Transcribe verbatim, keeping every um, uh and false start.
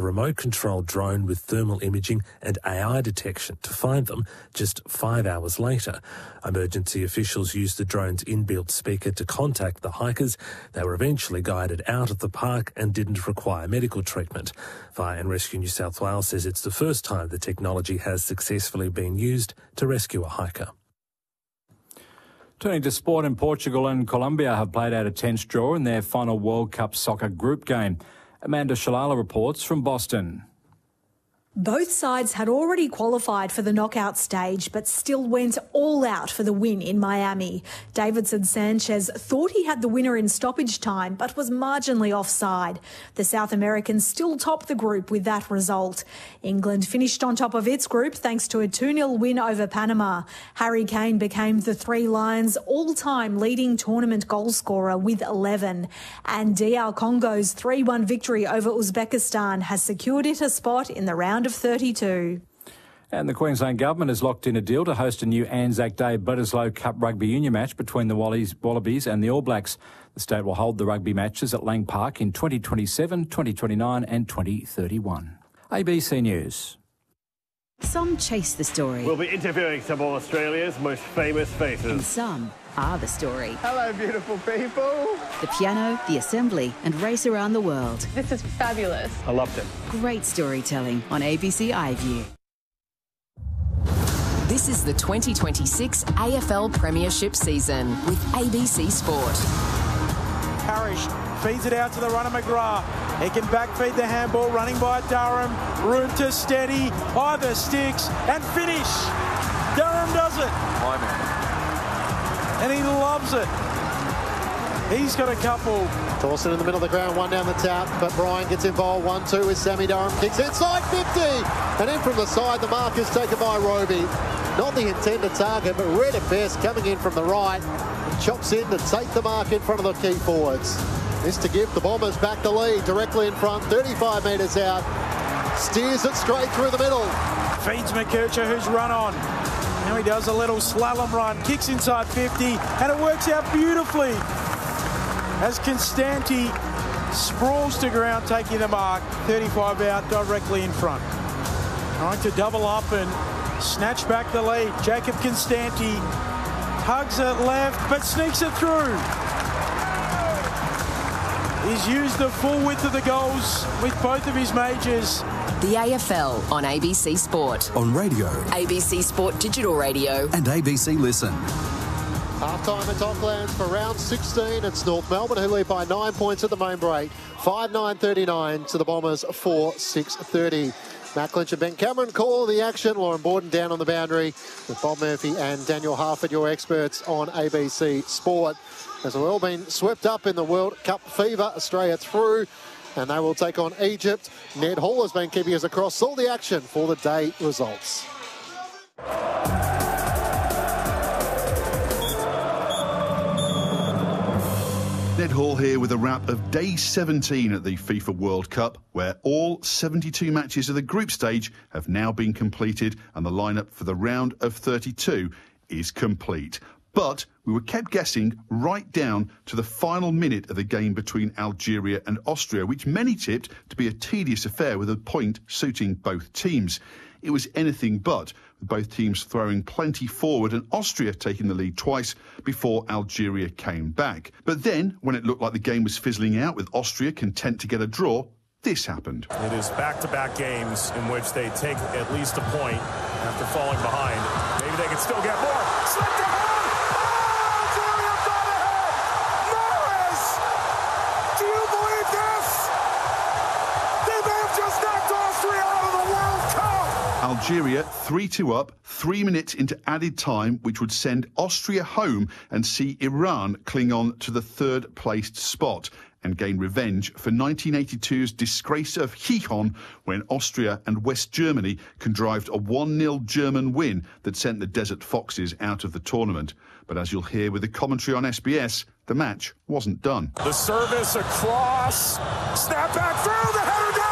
remote-controlled drone with thermal imaging and A I detection to find them just five hours later. Emergency officials used the drone's inbuilt speaker to contact the hikers. They were eventually guided out of the park and didn't require medical treatment. Fire and Rescue New South Wales says it's the first time the technology has successfully been used to rescue a hiker. Turning to sport, in Portugal and Colombia have played out a tense draw in their final World Cup soccer group game. Amanda Shalala reports from Boston. Both sides had already qualified for the knockout stage, but still went all out for the win in Miami. Davidson Sanchez thought he had the winner in stoppage time, but was marginally offside. The South Americans still topped the group with that result. England finished on top of its group thanks to a two nil win over Panama. Harry Kane became the Three Lions' all-time leading tournament goalscorer with eleven. And D R Congo's three one victory over Uzbekistan has secured it a spot in the round of thirty-two. And the Queensland Government has locked in a deal to host a new Anzac Day Bledisloe Cup Rugby Union match between the Wallabies and the All Blacks. The state will hold the rugby matches at Lang Park in twenty twenty-seven, twenty twenty-nine and twenty thirty-one. A B C News. Some chase the story. We'll be interviewing some of Australia's most famous faces. And some are the story. Hello, beautiful people. The piano, the assembly and race around the world. This is fabulous. I loved it. Great storytelling on A B C iView. This is the twenty twenty-six A F L Premiership season with A B C Sport. Parrish feeds it out to the runner McGrath. He can backfeed the handball, running by Durham. Room to steady, either sticks and finish. Durham does it. My man. And he loves it. He's got a couple. Dawson in the middle of the ground, one down the tap, but Brian gets involved. One two with Sammy Durham. Kicks inside fifty. And in from the side, the mark is taken by Roby. Not the intended target, but Red at best coming in from the right. And chops in to take the mark in front of the key forwards. This to give the Bombers back the lead, directly in front, thirty-five metres out. Steers it straight through the middle. Feeds McKercher, who's run on. Now he does a little slalom run, kicks inside fifty, and it works out beautifully. As Constanti sprawls to ground, taking the mark, thirty-five out, directly in front. Trying to double up and snatch back the lead. Jacob Constanti hugs it left, but sneaks it through. He's used the full width of the goals with both of his majors. The A F L on A B C Sport. On radio. A B C Sport Digital Radio. And A B C Listen. Half-time at Docklands for round sixteen. It's North Melbourne who lead by nine points at the main break. five nine thirty-nine to the Bombers, four six thirty. Matt Lynch and Ben Cameron call the action. Lauren Borden down on the boundary with Bob Murphy and Daniel Harford, your experts on A B C Sport. As we've all been swept up in the World Cup fever, Australia through, and they will take on Egypt. Ned Hall has been keeping us across all the action for the day results. Ned Hall here with a wrap of day seventeen at the FIFA World Cup, where all seventy-two matches of the group stage have now been completed and the lineup for the round of thirty-two is complete. But we were kept guessing right down to the final minute of the game between Algeria and Austria, which many tipped to be a tedious affair with a point suiting both teams. It was anything but, with both teams throwing plenty forward and Austria taking the lead twice before Algeria came back. But then, when it looked like the game was fizzling out with Austria content to get a draw, this happened. It is back-to-back games in which they take at least a point after falling behind. Maybe they can still get more. Slipped ahead! Algeria three two up, three minutes into added time, which would send Austria home and see Iran cling on to the third-placed spot and gain revenge for nineteen eighty-two's disgrace of Gijón, when Austria and West Germany contrived a one nil German win that sent the Desert Foxes out of the tournament. But as you'll hear with the commentary on S B S, the match wasn't done. The service across, snap back through, the header down!